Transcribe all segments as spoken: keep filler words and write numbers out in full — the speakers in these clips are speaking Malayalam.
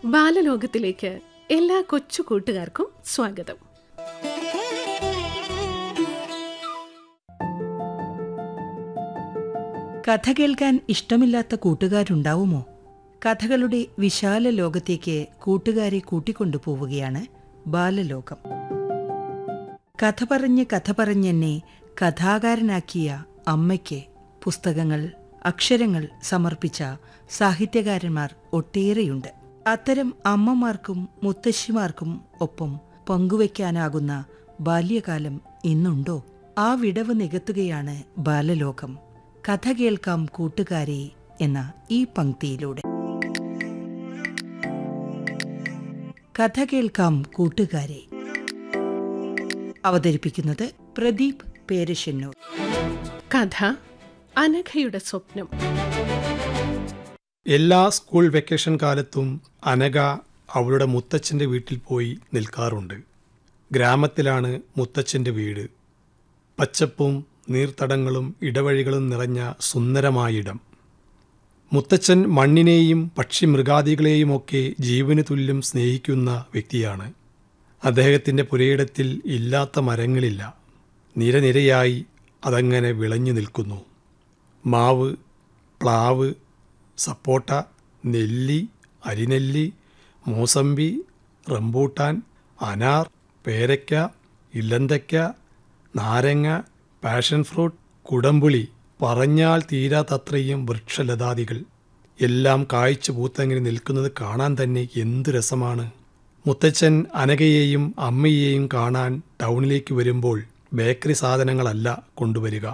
ബാലലോകത്തിലേക്ക് എല്ലാ കൊച്ചു കൂട്ടുകാർക്കും സ്വാഗതം. കഥ കേൾക്കാൻ ഇഷ്ടമില്ലാത്ത കൂട്ടുകാരുണ്ടാവുമോ? കഥകളുടെ വിശാല ലോകത്തേക്ക് കൂട്ടുകാരെ കൂട്ടിക്കൊണ്ടുപോവുകയാണ് ബാലലോകം. കഥ പറഞ്ഞ് കഥ പറഞ്ഞെന്നെ കഥാകാരനാക്കിയ അമ്മയ്ക്ക് പുസ്തകങ്ങൾ, അക്ഷരങ്ങൾ സമർപ്പിച്ച സാഹിത്യകാരന്മാർ ഒട്ടേറെയുണ്ട്. അത്തരം അമ്മമാർക്കും മുത്തശ്ശിമാർക്കും ഒപ്പം പങ്കുവയ്ക്കാനാകുന്ന ബാല്യകാലം ഇന്നുണ്ടോ? ആ വിടവ് നികത്തുകയാണ് ബാലലോകം. കഥ കേൾക്കാം കൂട്ടുകാരെ എന്ന ഈ പംക്തിയിലൂടെ. കഥ കേൾക്കാം കൂട്ടുകാരെ അവതരിപ്പിക്കുന്നത് പ്രദീപ് പേരശ്ശന്നൂർ. കഥ അനഘയുടെ സ്വപ്നം. എല്ലാ സ്കൂൾ വെക്കേഷൻ കാലത്തും അനഘ അവളുടെ മുത്തച്ഛൻ്റെ വീട്ടിൽ പോയി നിൽക്കാറുണ്ട്. ഗ്രാമത്തിലാണ് മുത്തച്ഛൻ്റെ വീട്. പച്ചപ്പും നീർത്തടങ്ങളും ഇടവഴികളും നിറഞ്ഞ സുന്ദരമായിടം. മുത്തച്ഛൻ മണ്ണിനെയും പക്ഷി മൃഗാദികളെയുമൊക്കെ ജീവന് തുല്യം സ്നേഹിക്കുന്ന വ്യക്തിയാണ്. അദ്ദേഹത്തിൻ്റെ പുരയിടത്തിൽ ഇല്ലാത്ത മരങ്ങളില്ല. നിരനിരയായി അതങ്ങനെ വിളഞ്ഞു നിൽക്കുന്നു. മാവ്, പ്ലാവ്, സപ്പോട്ട, നെല്ലി, അരിനെല്ലി, മൂസമ്പി, റംബൂട്ടാൻ, അനാർ, പേരയ്ക്ക, ഇലന്തയ്ക്ക, നാരങ്ങ, പാഷൻ ഫ്രൂട്ട്, കുടംപുളി, പറഞ്ഞാൽ തീരാത്തത്രയും വൃക്ഷലതാദികൾ എല്ലാം കായ്ച്ചു പൂത്തങ്ങനെ നിൽക്കുന്നത് കാണാൻ തന്നെ എന്തു രസമാണ്. മുത്തച്ഛൻ അനഘയെയും അമ്മയെയും കാണാൻ ടൗണിലേക്ക് വരുമ്പോൾ ബേക്കറി സാധനങ്ങളല്ല കൊണ്ടുവരിക.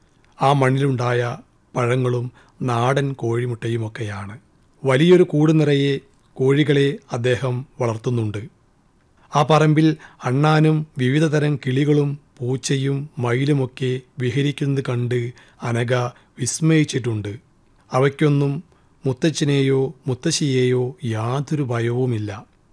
ആ മണ്ണിലുണ്ടായ പഴങ്ങളും നാടൻ കോഴിമുട്ടയുമൊക്കെയാണ്. വലിയൊരു കൂട് നിറയെ കോഴികളെ അദ്ദേഹം വളർത്തുന്നുണ്ട്. ആ പറമ്പിൽ അണ്ണാനും വിവിധ തരം കിളികളും പൂച്ചയും മയിലുമൊക്കെ വിഹരിക്കുന്നത് കണ്ട് അനഘ വിസ്മയിച്ചിട്ടുണ്ട്. അവയ്ക്കൊന്നും മുത്തച്ഛനെയോ മുത്തശ്ശിയെയോ യാതൊരു ഭയവുമില്ല.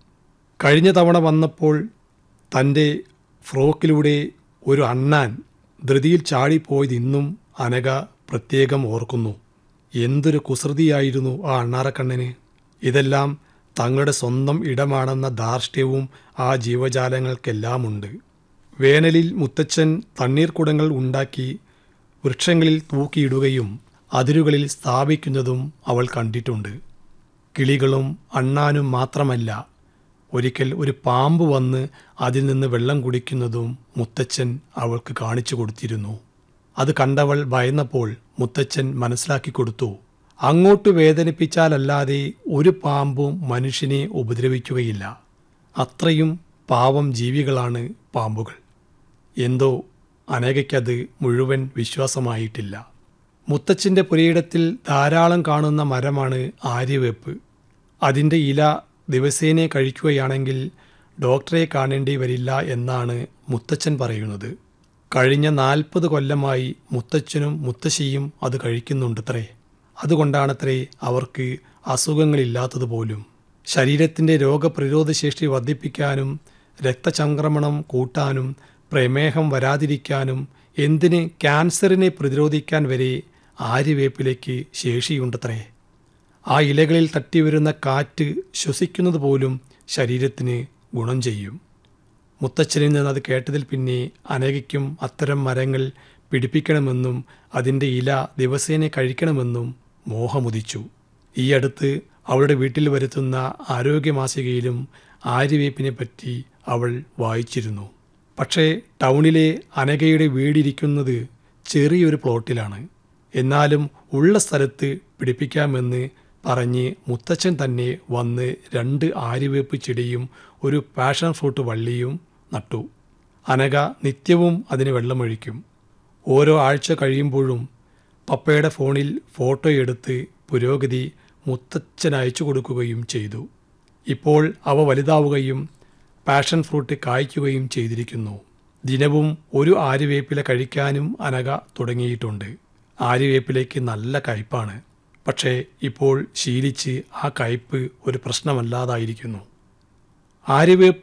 കഴിഞ്ഞ തവണ വന്നപ്പോൾ തൻ്റെ ഫ്രോക്കിലൂടെ ഒരു അണ്ണാൻ ധൃതിയിൽ ചാടിപ്പോയത് ഇന്നും അനഘ പ്രത്യേകം ഓർക്കുന്നു. എന്തൊരു കുസൃതിയായിരുന്നു ആ അണ്ണാറക്കണ്ണന്! ഇതെല്ലാം തങ്ങളുടെ സ്വന്തം ഇടമാണെന്ന ധാർഷ്ട്യവും ആ ജീവജാലങ്ങൾക്കെല്ലാമുണ്ട്. വേനലിൽ മുത്തച്ഛൻ തണ്ണീർക്കുടങ്ങൾ ഉണ്ടാക്കി വൃക്ഷങ്ങളിൽ തൂക്കിയിടുകയും അതിരുകളിൽ സ്ഥാപിക്കുന്നതും അവൾ കണ്ടിട്ടുണ്ട്. കിളികളും അണ്ണാനും മാത്രമല്ല, ഒരിക്കൽ ഒരു പാമ്പ് വന്ന് അതിൽ നിന്ന് വെള്ളം കുടിക്കുന്നതും മുത്തച്ഛൻ അവൾക്ക് കാണിച്ചു കൊടുത്തിരുന്നു. അത് കണ്ടവൾ ഭയന്നപ്പോൾ മുത്തച്ഛൻ മനസ്സിലാക്കി കൊടുത്തു, അങ്ങോട്ട് വേദനിപ്പിച്ചാലല്ലാതെ ഒരു പാമ്പും മനുഷ്യനെ ഉപദ്രവിക്കുകയില്ല. അത്രയും പാവം ജീവികളാണ് പാമ്പുകൾ. എന്തോ അനഘയ്ക്കത് മുഴുവൻ വിശ്വാസമായിട്ടില്ല. മുത്തച്ഛൻ്റെ പുരയിടത്തിൽ ധാരാളം കാണുന്ന മരമാണ് ആര്യവേപ്പ്. അതിൻ്റെ ഇല ദിവസേന കഴിക്കുകയാണെങ്കിൽ ഡോക്ടറെ കാണേണ്ടി വരില്ല എന്നാണ് മുത്തച്ഛൻ പറയുന്നത്. കഴിഞ്ഞ നാൽപ്പത് കൊല്ലമായി മുത്തച്ഛനും മുത്തശ്ശിയും അത് കഴിക്കുന്നുണ്ടത്രേ. അതുകൊണ്ടാണത്രേ അവർക്ക് അസുഖങ്ങളില്ലാത്തതുപോലും. ശരീരത്തിൻ്റെ രോഗപ്രതിരോധശേഷി വർദ്ധിപ്പിക്കാനും രക്തചംക്രമണം കൂട്ടാനും പ്രമേഹം വരാതിരിക്കാനും എന്തിന് ക്യാൻസറിനെ പ്രതിരോധിക്കാൻ വരെ ആര്യവേപ്പിലേക്ക് ശേഷിയുണ്ടത്രേ. ആ ഇലകളിൽ തട്ടിവരുന്ന കാറ്റ് ശ്വസിക്കുന്നത് പോലും ശരീരത്തിന് ഗുണം ചെയ്യും. മുത്തച്ഛനിൽ നിന്ന് അത് കേട്ടതിൽ പിന്നെ അനഘയ്ക്കും അത്തരം മരങ്ങൾ പിടിപ്പിക്കണമെന്നും അതിൻ്റെ ഇല ദിവസേന കഴിക്കണമെന്നും മോഹമുദിച്ചു. ഈ അടുത്ത് അവളുടെ വീട്ടിൽ വരുത്തുന്ന ആരോഗ്യമാസികയിലും ആര്യവേപ്പിനെ പറ്റി അവൾ വായിച്ചിരുന്നു. പക്ഷേ ടൗണിലെ അനഘയുടെ വീടിരിക്കുന്നത് ചെറിയൊരു പ്ലോട്ടിലാണ്. എന്നാലും ഉള്ള സ്ഥലത്ത് പിടിപ്പിക്കാമെന്ന് പറഞ്ഞ് മുത്തച്ഛൻ തന്നെ വന്ന് രണ്ട് ആര്യവേപ്പ് ചെടിയും ഒരു പാഷൻ ഫ്രൂട്ട് വള്ളിയും നട്ടു. അനഘ നിത്യവും അതിന് വെള്ളമൊഴിക്കും. ഓരോ ആഴ്ച കഴിയുമ്പോഴും പപ്പയുടെ ഫോണിൽ ഫോട്ടോയെടുത്ത് പുരോഗതി മുത്തച്ഛൻ അയച്ചു കൊടുക്കുകയും ചെയ്തു. ഇപ്പോൾ അവ വലുതാവുകയും പാഷൻ ഫ്രൂട്ട് കായ്ക്കുകയും ചെയ്തിരിക്കുന്നു. ദിനവും ഒരു ആര്യവേപ്പില കഴിക്കാനും അനഘ തുടങ്ങിയിട്ടുണ്ട്. ആര്യവേപ്പിലേക്ക് നല്ല കയ്പാണ്. പക്ഷേ ഇപ്പോൾ ശീലിച്ച് ആ കയ്പ് ഒരു പ്രശ്നമല്ലാതായിരിക്കുന്നു. ആര്യവേപ്പ്